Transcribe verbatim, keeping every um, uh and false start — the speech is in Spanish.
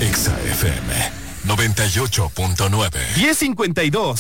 Exa F M noventa y ocho punto nueve. diez cincuenta y dos.